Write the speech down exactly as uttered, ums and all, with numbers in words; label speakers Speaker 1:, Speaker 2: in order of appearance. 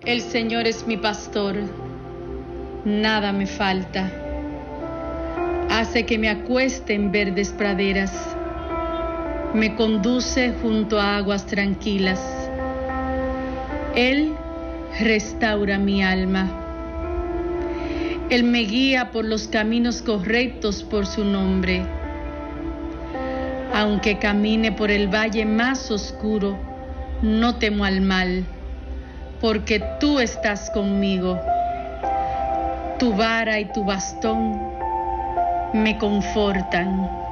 Speaker 1: El Señor es mi pastor, nada me falta. Hace que me acueste en verdes praderas, me conduce junto a aguas tranquilas. Él restaura mi alma. Él me guía por los caminos correctos por su nombre. Aunque camine por el valle más oscuro, no temo al mal, porque tú estás conmigo. Tu vara y tu bastón me confortan.